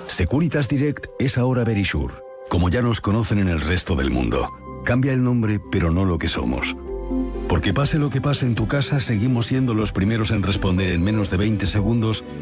Securitas Direct es ahora Verisure, como ya nos conocen en el resto del mundo. Cambia el nombre, pero no lo que somos. Porque pase lo que pase en tu casa, seguimos siendo los primeros en responder en menos de 20 segundos